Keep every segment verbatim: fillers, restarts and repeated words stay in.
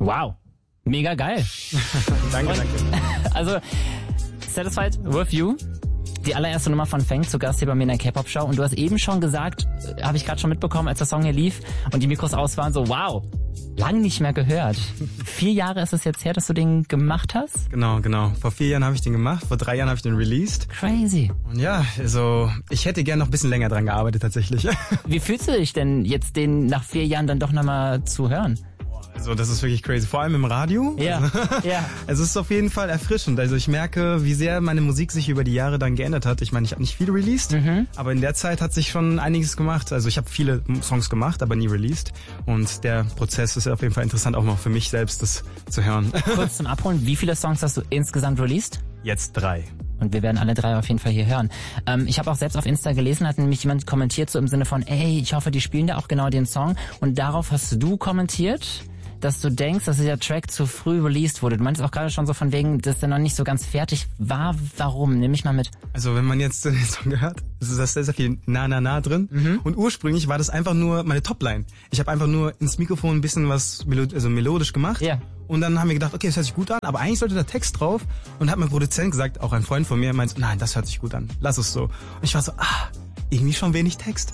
Wow, mega geil. Danke, Und, danke. Also, Satisfied with You, die allererste Nummer von Feng, zu Gast hier bei mir in der K-Pop-Show. Und du hast eben schon gesagt, äh, habe ich gerade schon mitbekommen, als der Song hier lief und die Mikros aus waren, so wow, lang nicht mehr gehört. Vier Jahre ist es jetzt her, dass du den gemacht hast? Genau, genau. Vor vier Jahren habe ich den gemacht, vor drei Jahren habe ich den released. Crazy. Und ja, also ich hätte gern noch ein bisschen länger dran gearbeitet tatsächlich. Wie fühlst du dich denn jetzt, den nach vier Jahren dann doch nochmal zu hören? Also das ist wirklich crazy, vor allem im Radio. Ja, ja. Es ist auf jeden Fall erfrischend. Also ich merke, wie sehr meine Musik sich über die Jahre dann geändert hat. Ich meine, ich habe nicht viel released, mhm. aber in der Zeit hat sich schon einiges gemacht. Also ich habe viele Songs gemacht, aber nie released. Und der Prozess ist auf jeden Fall interessant, auch noch für mich selbst das zu hören. Kurz zum Abholen, wie viele Songs hast du insgesamt released? Jetzt drei. Und wir werden alle drei auf jeden Fall hier hören. Ähm, ich habe auch selbst auf Insta gelesen, hat nämlich jemand kommentiert so im Sinne von, ey, ich hoffe, die spielen da auch genau den Song. Und darauf hast du kommentiert, dass du denkst, dass dieser Track zu früh released wurde. Du meinst auch gerade schon so von wegen, dass der noch nicht so ganz fertig war. Warum? Nimm mich mal mit. Also wenn man jetzt den Song hört, ist da sehr, sehr viel Na Na Na drin. Mhm. Und ursprünglich war das einfach nur meine Topline. Ich habe einfach nur ins Mikrofon ein bisschen was melo- also melodisch gemacht. Ja. Und dann haben wir gedacht, okay, das hört sich gut an, aber eigentlich sollte der Text drauf. Und hat mein Produzent gesagt, auch ein Freund von mir, meint, nein, das hört sich gut an. Lass es so. Und ich war so, ah, irgendwie schon wenig Text.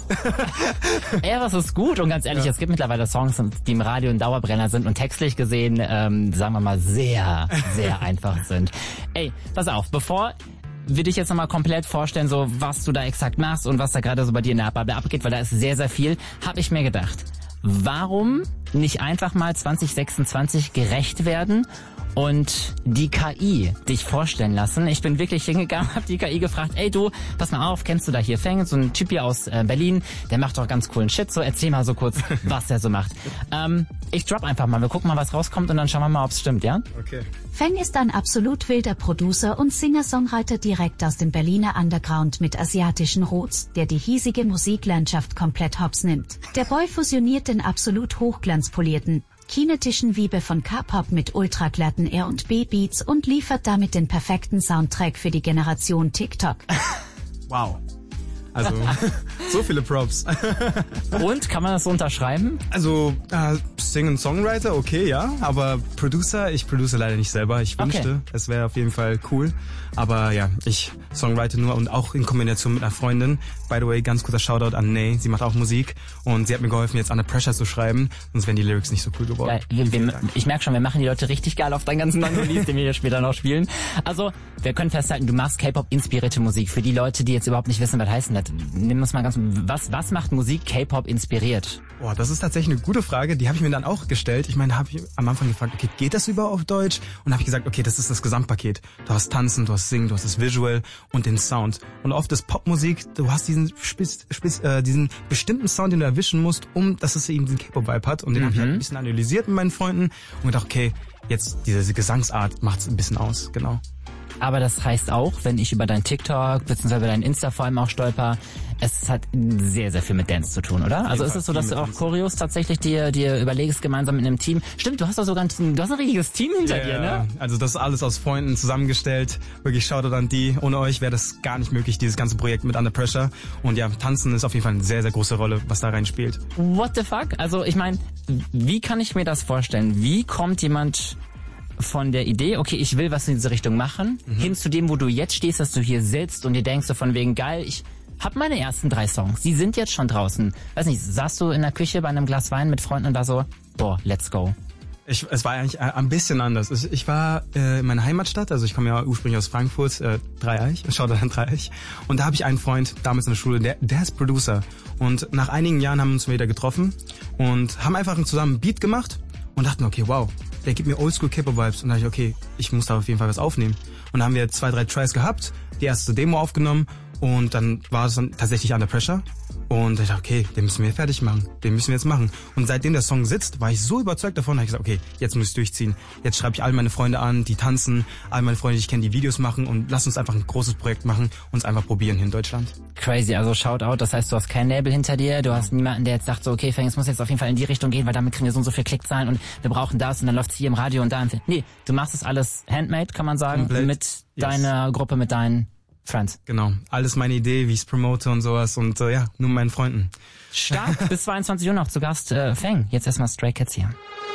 Ja, das ist gut. Und ganz ehrlich, ja. Es gibt mittlerweile Songs, die im Radio ein Dauerbrenner sind und textlich gesehen, ähm, sagen wir mal, sehr, sehr einfach sind. Ey, pass auf, bevor wir dich jetzt nochmal komplett vorstellen, so was du da exakt machst und was da gerade so bei dir in der Bubble abgeht, weil da ist sehr, sehr viel, habe ich mir gedacht, warum nicht einfach mal zwanzig sechsundzwanzig gerecht werden und die K I dich vorstellen lassen? Ich bin wirklich hingegangen, hab die K I gefragt, ey du, pass mal auf, kennst du da hier Feng, so ein Typ hier aus äh, Berlin, der macht doch ganz coolen Shit, so erzähl mal so kurz, was der so macht. Ähm, ich drop einfach mal, wir gucken mal, was rauskommt und dann schauen wir mal, ob's stimmt, ja? Okay. Feng ist ein absolut wilder Producer und Singer-Songwriter direkt aus dem Berliner Underground mit asiatischen Roots, der die hiesige Musiklandschaft komplett hops nimmt. Der Boy fusioniert den absolut hochglanzpolierten, kinetischen Vibe von K-Pop mit ultraglatten R und B-Beats und liefert damit den perfekten Soundtrack für die Generation TikTok. Wow. Also, so viele Props. Und, kann man das so unterschreiben? Also, äh, Sing-and-Songwriter, okay, ja, aber Producer, ich produce leider nicht selber. Ich wünschte, Okay. es wäre auf jeden Fall cool. Aber ja, ich songwrite nur und auch in Kombination mit einer Freundin. By the way, ganz kurzer Shoutout an Ney, sie macht auch Musik und sie hat mir geholfen, jetzt Under Pressure zu schreiben, sonst wären die Lyrics nicht so cool geworden. Ja, wir, wir, ich merke schon, wir machen die Leute richtig geil auf deinen ganzen neuen Release, den wir hier später noch spielen. Also, wir können festhalten, du machst K-Pop-inspirierte Musik. Für die Leute, die jetzt überhaupt nicht wissen, was heißt denn das? Nimm uns mal ganz, was, was macht Musik K-Pop inspiriert? Boah, das ist tatsächlich eine gute Frage, die habe ich mir dann auch gestellt. Ich meine, da habe ich am Anfang gefragt, okay, geht das überhaupt auf Deutsch? Und habe ich gesagt, okay, das ist das Gesamtpaket. Du hast Tanzen, du hast Singen, du hast das Visual und den Sound. Und oft ist Popmusik, du hast diesen spitz, spitz, äh, diesen bestimmten Sound, den du erwischen musst, um dass es eben diesen K-Pop-Vibe hat. Und den mhm. habe ich halt ein bisschen analysiert mit meinen Freunden und gedacht, okay, jetzt diese Gesangsart macht's ein bisschen aus, genau. Aber das heißt auch, wenn ich über dein TikTok bzw. über dein Insta vor allem auch stolper, es hat sehr, sehr viel mit Dance zu tun, oder? Also ist es so, dass du auch Choreos tatsächlich dir, dir überlegst, gemeinsam mit einem Team? Stimmt, du hast doch sogar ein Team, du hast ein richtiges Team hinter ja, dir, ne? Also das ist alles aus Freunden zusammengestellt. Wirklich Shoutout an die. Ohne euch wäre das gar nicht möglich, dieses ganze Projekt mit Under Pressure. Und ja, Tanzen ist auf jeden Fall eine sehr, sehr große Rolle, was da reinspielt. What the fuck? Also ich meine, wie kann ich mir das vorstellen? Wie kommt jemand von der Idee, okay, ich will was in diese Richtung machen, mhm. hin zu dem, wo du jetzt stehst, dass du hier sitzt und dir denkst so von wegen, geil, ich hab meine ersten drei Songs, die sind jetzt schon draußen. Weiß nicht, saßt du in der Küche bei einem Glas Wein mit Freunden und war so, boah, let's go. Ich, es war eigentlich ein bisschen anders. Ich war äh, in meiner Heimatstadt, also ich komme ja ursprünglich aus Frankfurt, äh, Dreieich, Shoutout an Dreieich. Und da habe ich einen Freund damals in der Schule, der, der ist Producer. Und nach einigen Jahren haben wir uns wieder getroffen und haben einfach zusammen einen Beat gemacht und dachten, okay, wow, der gibt mir Oldschool K-Pop-Vibes. Und da dachte ich, okay, ich muss da auf jeden Fall was aufnehmen. Und dann haben wir zwei, drei Tries gehabt, die erste Demo aufgenommen und dann war es dann tatsächlich Under Pressure. Und ich dachte, okay, den müssen wir fertig machen, den müssen wir jetzt machen. Und seitdem der Song sitzt, war ich so überzeugt davon, habe ich gesagt, okay, jetzt muss ich durchziehen. Jetzt schreibe ich all meine Freunde an, die tanzen, all meine Freunde, die ich kenne, die Videos machen und lass uns einfach ein großes Projekt machen und es einfach probieren hier in Deutschland. Crazy, also Shoutout, das heißt, du hast kein Label hinter dir, du hast niemanden, der jetzt sagt so, okay, Feng, es muss jetzt auf jeden Fall in die Richtung gehen, weil damit kriegen wir so und so viel Klickzahlen und wir brauchen das und dann läuft's hier im Radio und da. Nee, du machst das alles handmade, kann man sagen, Komplett. mit Yes. deiner Gruppe, mit deinen Friends. Genau, alles meine Idee, wie ich es promote und sowas und äh, ja, nur mit meinen Freunden. Stark, bis zweiundzwanzig Uhr noch zu Gast, äh, Feng. Jetzt erstmal Stray Cats hier.